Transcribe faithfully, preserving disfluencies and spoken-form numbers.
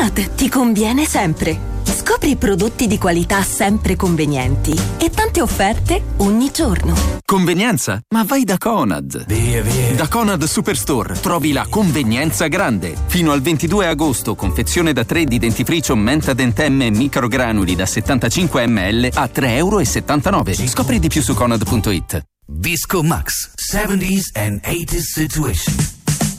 Conad ti conviene sempre. Scopri prodotti di qualità sempre convenienti e tante offerte ogni giorno. Convenienza? Ma vai da Conad. Via, via. Da Conad Superstore trovi la convenienza grande. Fino al ventidue agosto, confezione da tre di dentifricio Menta Dent-M microgranuli da settantacinque millilitri a tre virgola settantanove euro. Scopri di più su conad punto it. Visco Max seventies and eighties Situation.